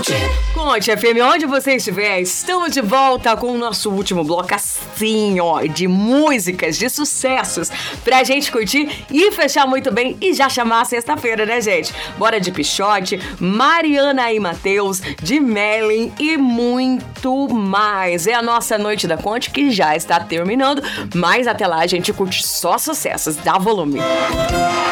Conte, FM, onde você estiver, estamos de volta com o nosso último bloco assim, ó, de músicas, de sucessos, pra gente curtir e fechar muito bem e já chamar a sexta-feira, né, gente? Bora de Pixote, Mariana e Matheus, de Melin e muito mais. É a nossa Noite da Conte que já está terminando, mas até lá a gente curte só sucessos. Dá volume.